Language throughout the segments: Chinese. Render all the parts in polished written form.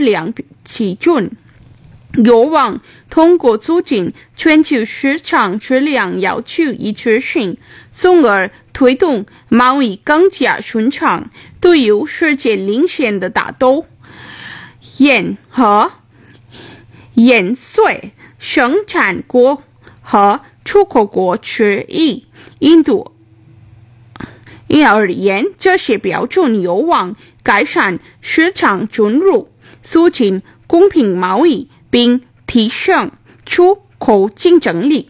量基准。有望通过促进全球市场质量要求一致性，从而推动贸易更加顺畅，对于世界领先的大豆、盐和盐水生产国和出口国之一印度而言，这些标准有望改善市场准入，促进公平贸易，并提升出口竞争力。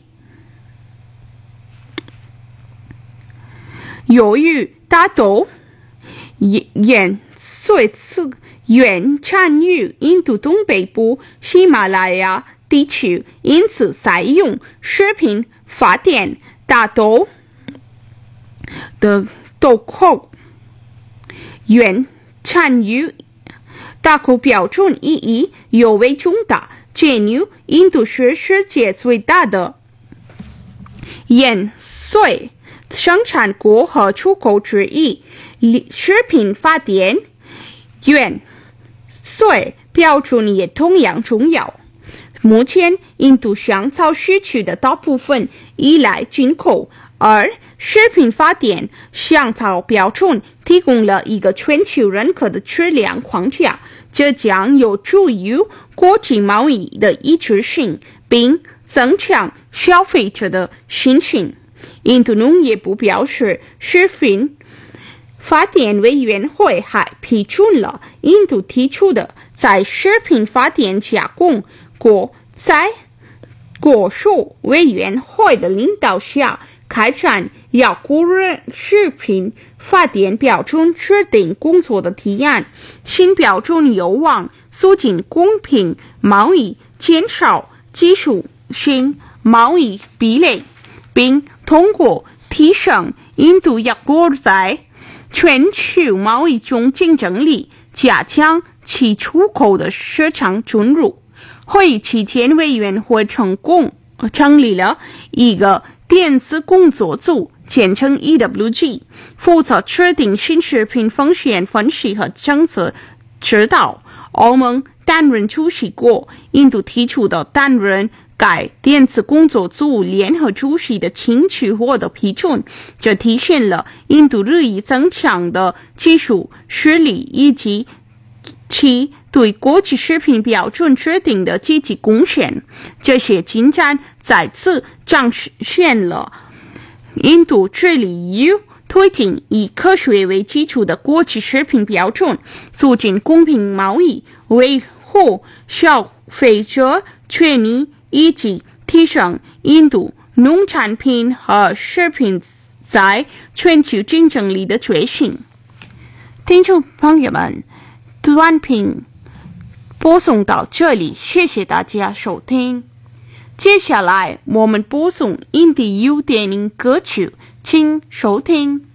由于大豆、盐水原产于印度东北部喜马拉雅地区，因此采用食品发电大豆的豆蔻原产于大豆标准意义尤为重大。鉴于印度是世界最大的盐水生产国和出口之一，食品发电原水标准也同样重要。目前，印度香草需求的大部分依赖进口，而食品发电香草标准提供了一个全球认可的质量框架，这将有助于国际贸易的一致性，并增强消费者的信心。印度农业部表示，食品发电委员会还批准了印度提出的在食品发电加工国在国术委员会的领导下开展要个人食品发电标准制定工作的提案。新标准有望促进公平贸易，减少技术性贸易壁垒，并通过提升印度国在全球贸易中竞争力，加强其出口的市场准入。会议期间，委员会成立了一个电子工作组，简称 EWG， 负责制定新食品风险分析和政策指导。欧盟担任主席国，印度提出的担任该电子工作组联合主席的请求获得批准，这体现了印度日益增强的技术实力以及其对国际食品标准制定的积极贡献。这些进展再次彰显了印度致力于推进以科学为基础的国际食品标准，促进公平贸易，维护消费者权益，以及提升印度农产品和食品在全球竞争力的决心。听众朋友们，短评播送到这里，谢谢大家收听。接下来我们播送印地语电影歌曲，请收听。